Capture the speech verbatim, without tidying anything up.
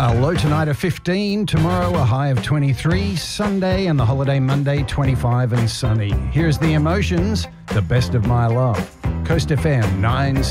A low tonight of fifteen, tomorrow a high of twenty-three, Sunday and the holiday Monday twenty-five and sunny. Here's The Emotions, The Best of My Love. Coast F M nine